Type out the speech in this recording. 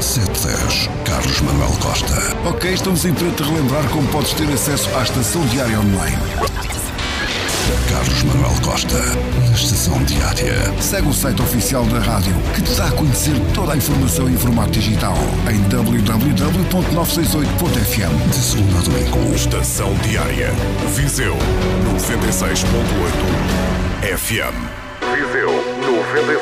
710, Carlos Manuel Costa. Ok, estamos em para te relembrar como podes ter acesso à Estação Diária Online. Carlos Manuel Costa, na Estação Diária. Segue o site oficial da rádio, que te dá a conhecer toda a informação em formato digital, em www.968.fm. De segunda a domingo. Estação Diária. Viseu 96.8 FM. Viseu 96.8